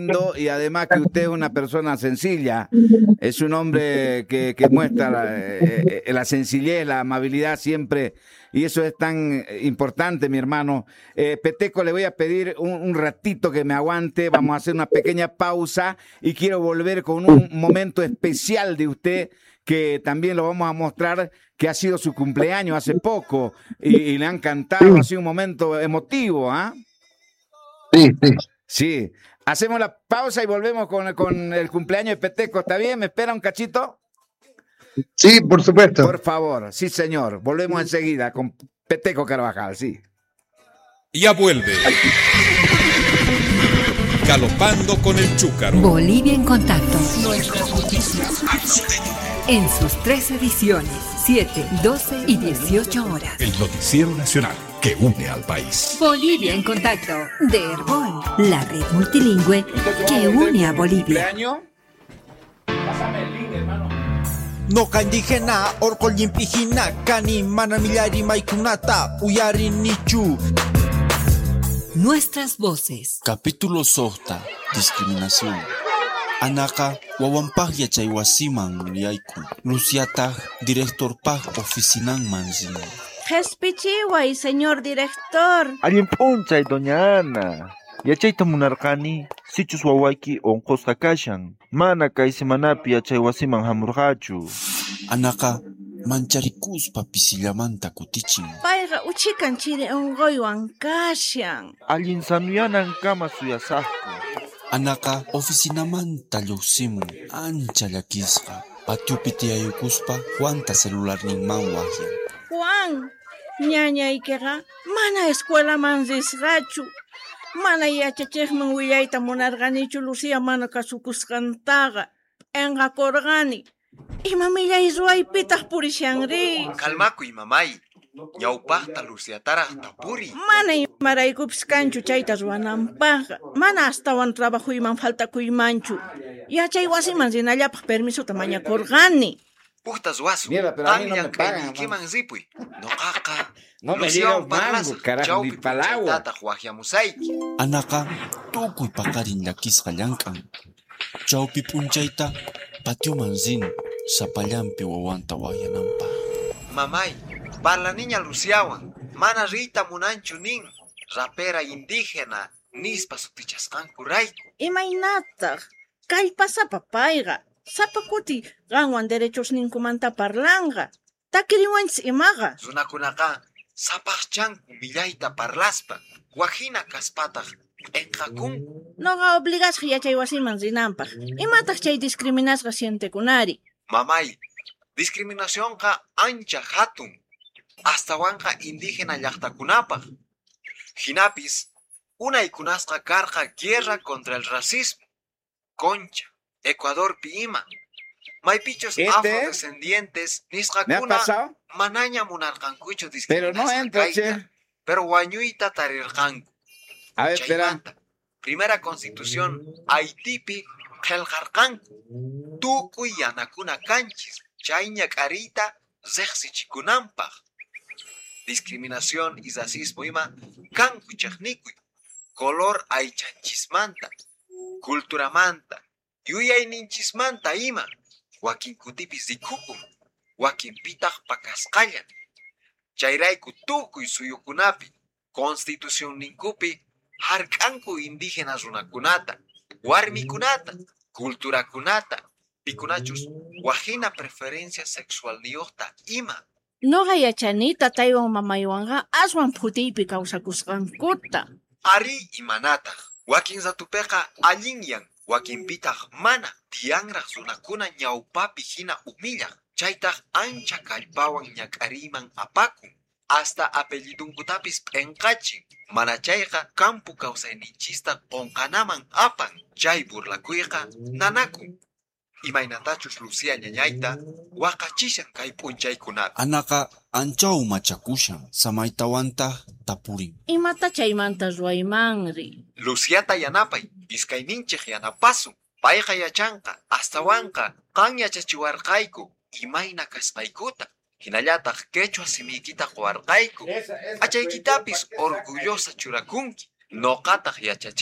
Y además que usted es una persona sencilla, es un hombre que muestra la sencillez, la amabilidad siempre, y eso es tan importante, mi hermano. Peteco, le voy a pedir un ratito que me aguante, vamos a hacer una pequeña pausa y quiero volver con un momento especial de usted, que también lo vamos a mostrar, que ha sido su cumpleaños hace poco y le han cantado, ha sido un momento emotivo, ¿ah? Sí, sí. Sí, hacemos la pausa y volvemos con el cumpleaños de Peteco. ¿Está bien? ¿Me espera un cachito? Sí, por supuesto. Por favor, sí señor. Volvemos enseguida con Peteco Carvajal, sí. Ya vuelve. Galopando con el Chúcaro. Bolivia en contacto. Nuestras noticias en sus 3 ediciones, 7, 12 y 18 horas. El noticiero nacional que une al país. Bolivia en contacto, de Herbol, la red multilingüe que une a Bolivia. Pásame el link, hermano. Noka indígena, orcol yimpijina, cani, manamillari maikunata, uyari nichu. Nuestras voces. Capítulo Sota, discriminación. Anaka, wawampag yachaywasiman yaiku. Luciata, director pag oficinan manzin. Jespichiway, señor director. Alguien punchay, doña Ana. Yachayta munarqani, sichus wawayki onqosqa kashan. Mana kay semanapi yachaywasiman hamurqachu. Anaka, mancharikuspa pisillamanta kutichin. Payqa uchikan chiri unquywan kashan. Alguien sanuyanan kama suyasaqku. Anaka, oficinamanta lluqsimun, ancha llakisqa. Patiupi tiyayukuspa, Juanta celular ninman waqyan. Juan, ñañaykiqa mana escuelaman risqachu. Mana yachachiqman willayta munarqanichu Lucía mana kasukusqantaqa. Enqakurqani. Imamillay ruwaypitaq purishanri. Calmakuy, mamay. Ñawpaqta Luciataraq tapuri. Mana imaraykupis kanchu chayta ruwananpaqqa. Mana astawan trabajuyman faltakuymanchu. Yachay wasiman rinallapaq permisuta mañakurqani. Putas wasu. Mierda, pero a mí no me pagan, Kiman zipuy. Noqaqa. No me diga un mango, carajo, ni palagua. Anaka, tukuy paqarin llakisqa llamk'an. Chawpi p'unchayta patiuman zin, sapallampi wawanta waqyananpaq. Mamay, parla niña Luciawan, mana rita munanchu nin, rapera indígena, nispa sutichasqanku rayku. Imaynataq, kallpasapa payqa, sapakuti qanwan derechos ninkumanta parlanqa. Takiriwanchis imaqa. Runakunaqa, sapaqchanku millayta parlaspa, wajina kaspataq enqakunku. Noqa obligasqa yachaywasiman rinanpaq. Imataq chay discriminasqa sientekunari. Mamay, discriminacionqa ancha hatun, astawanqa indígena llaqtakunapaq. Hinapis, unaykunasqa karqa guerra contra el racismo. Concha, Ecuador piima. Maypichos afrodescendientes nisqakuna manaña munarqankuchu pero no entra, che. Pero wañuyta tarirqanku. A ver, espera. Primera constitución Haitipi qillqarqanku. Tukuy yanakuna kanchis, chayña karita riqsichikunanpaq. Discriminación y racismo ima kanku chaqnikuy. Color aychanchismanta, culturamanta, yuyayninchismanta ima. Wakin kutipis rikukun, wakin pitaq pakasqallan. Chayrayku tukuy suyukunapi, constitución ninkupi, hark'anku indígena runakunata, warmikunata, culturakunata, pikunachus, wajina preferencia sexual niyuqta ima. Noqa yachanita taywan mamaywanqa aswan phutiypi kawsakusqankuta. Ari imanataq, wakin ratupiqa allinyan, wakin pitaq mana. Tiyanraq runakuna ñawpapi hina humillaq. Chaytaq ancha kallpawan ñak'ariman apakun. Hasta apellidunkutapis p'enqachin. Mana chayqa campu kawsayninchista qonqanaman apan. Chay burlakuyqa nanakun. Imaynatachus Lucía ñañayta waqachishan kay p'unchaykunapi. Anaka anchaw machakushan, samaitawanta tapurin. Imata chaymanta ruwaymanri. Luciata yanapay, iskayninchik yanapasun. Payqa yachanqa, astawanqa, qan yachachiwarqayku, imayna kasqaykuta. Hinallataq quechua simiykita quwarqayku. Achaykitapis orgullosa churakunki. Noqataq yachachiy.